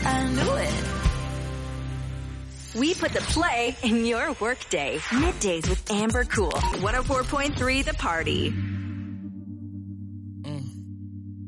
I knew it. We put the play in your workday. Middays with Amber Cool. 104.3 The Party.